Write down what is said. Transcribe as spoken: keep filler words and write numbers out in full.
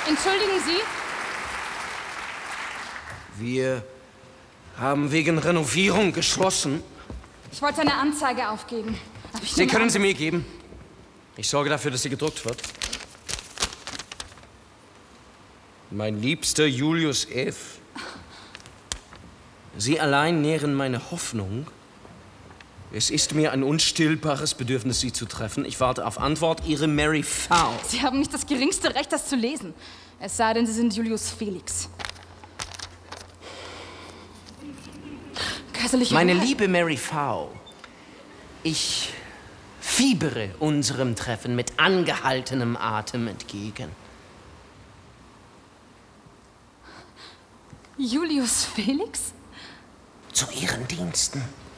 Entschuldigen Sie? Wir haben wegen Renovierung geschlossen. Ich wollte eine Anzeige aufgeben. Aber ich Sie nehme können an, sie mir geben. Ich sorge dafür, dass sie gedruckt wird. Mein liebster Julius F. Sie allein nähren meine Hoffnung. Es ist mir ein unstillbares Bedürfnis, Sie zu treffen. Ich warte auf Antwort. Ihre Mary V. Sie haben nicht das geringste Recht, das zu lesen. Es sei denn, Sie sind Julius Felix. Kaiserliche Meine Hoheit. liebe Mary V., ich fiebere unserem Treffen mit angehaltenem Atem entgegen. Julius Felix? Zu Ihren Diensten.